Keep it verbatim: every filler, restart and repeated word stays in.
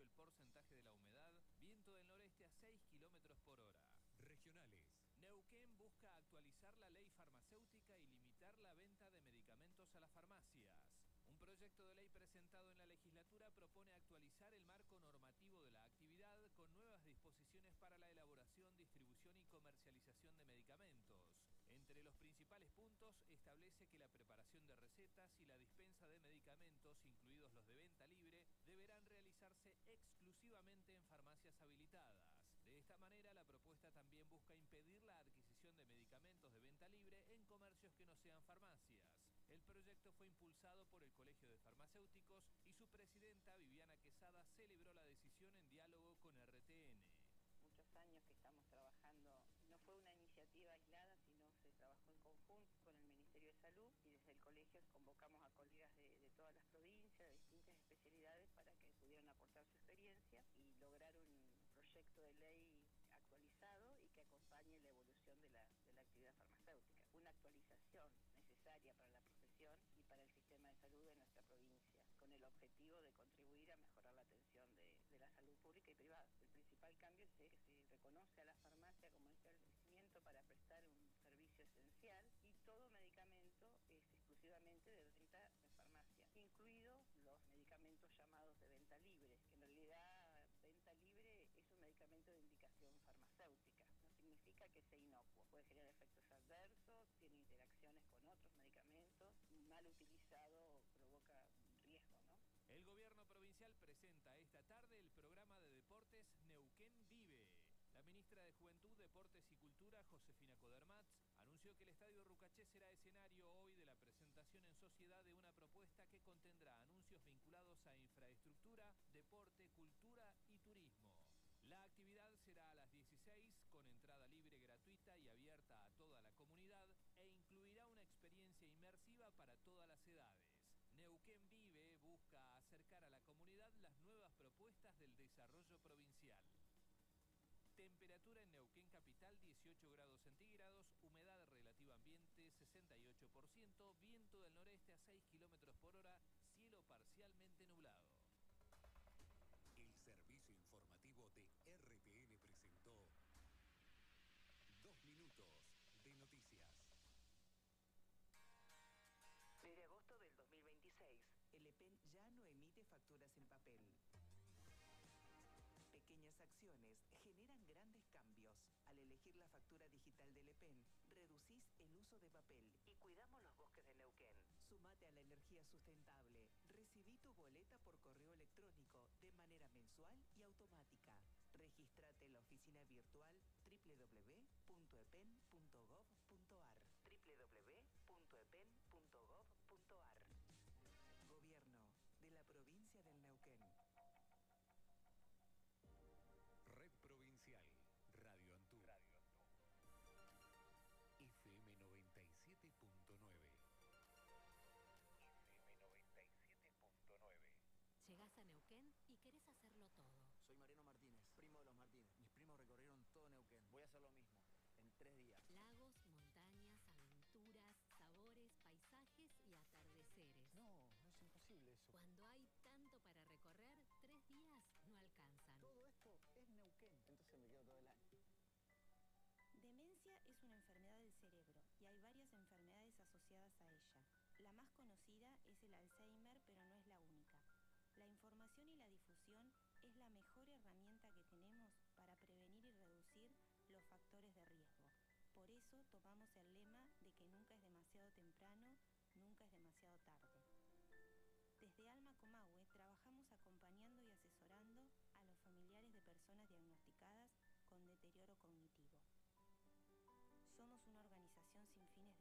el porcentaje de la humedad, viento del noreste a seis kilómetros por hora. Regionales. Neuquén busca actualizar la ley farmacéutica y limitar la venta de medicamentos a las farmacias. Un proyecto de ley presentado en la legislatura propone actualizar el marco normativo de la actividad con nuevas disposiciones para la elaboración, distribución y comercialización de medicamentos. Entre los principales puntos establece que la preparación de recetas y la dispensa de medicamentos, incluidos los de venta libre, deberán realizarse exclusivamente en farmacias habilitadas. De esta manera, la propuesta también busca impedir la adquisición de medicamentos de venta libre en comercios que no sean farmacias. El proyecto fue impulsado por el Colegio de Farmacéuticos y su presidenta, Viviana Quesada, celebró la decisión en diálogo con R T N. Muchos años que estamos trabajando, no fue una iniciativa aislada, sino se trabajó en conjunto con el Ministerio de Salud y desde el colegio convocamos a colegas de, de todas las provincias, de distintas especialidades, para que pudieran aportar su experiencia y lograr un proyecto de ley actualizado y que acompañe la evolución de la, de la actividad farmacéutica. Una actualización necesaria para la profesión y para el sistema de salud de nuestra provincia, con el objetivo de contribuir a mejorar la atención de, de la salud pública y privada. El principal cambio es que se reconoce a la farmacia como establecimiento para prestar un servicio esencial y todo medicamento es exclusivamente de venta en farmacia, incluidos los medicamentos llamados de venta libre, que en realidad venta libre es un medicamento de indicación farmacéutica, no significa que sea inocuo, puede generar efectos adversos, tiene interacciones con otros medicamentos, mal utilizado provoca un riesgo, ¿no? El gobierno provincial presenta esta tarde el programa de deportes Neuquén Vive. La ministra de Juventud, Deportes y Cultura, Josefina Codermatz, anunció que el Estadio Rucaché será escenario hoy de la presentación en sociedad de una propuesta que contendrá anuncios vinculados a infraestructura, deporte, cultura y turismo. La actividad será a las dieciséis con entrada libre, gratuita y abierta a toda la comunidad e incluirá una experiencia inmersiva para todas las edades. Neuquén Vive busca acercar a la comunidad las nuevas propuestas del desarrollo provincial. Temperatura en Neuquén capital dieciocho grados centígrados, humedad relativa ambiente sesenta y ocho por ciento, viento del noreste a seis kilómetros por hora, cielo parcialmente nublado. El servicio informativo de R T N presentó Dos Minutos de Noticias. Desde agosto del dos mil veintiséis, el E P E N ya no emite facturas en papel. Pequeñas acciones generan grandes cambios. Al elegir la factura digital del E P E N, reducís el uso de papel y cuidamos los bosques de Neuquén. Sumate a la energía sustentable. Recibí tu boleta por correo electrónico de manera mensual y automática. Regístrate en la oficina virtual doble u doble u doble u punto e p e n punto gov punto a r doble u doble u doble u punto e p e n punto gov punto a r. Gobierno de la provincia del Neuquén. Red Provincial, Radio Antú. Radio Antú. F M noventa y siete punto nueve. F M noventa y siete punto nueve. Llegás a Neuquén y querés hacerlo todo. Soy Mariano Martínez, primo de los Martínez. Mis primos recorrieron todo Neuquén. Voy a hacer lo mismo, en tres días. Lagos, montañas, aventuras, sabores, paisajes y atardeceres. No, es imposible eso. Cuando hay tanto para recorrer, tres días no alcanzan. Todo esto es Neuquén. Entonces me quedo todo el año. Demencia es una enfermedad del cerebro y hay varias enfermedades asociadas a ella. La más conocida es el Alzheimer, pero no es la única. La información y la difusión es la mejor herramienta que tenemos para prevenir y reducir los factores de riesgo. Por eso tomamos el lema de que nunca es demasiado temprano, nunca es demasiado tarde. Desde Alma Comahue trabajamos acompañando y asesorando a los familiares de personas diagnosticadas con deterioro cognitivo. Somos una organización sin fines de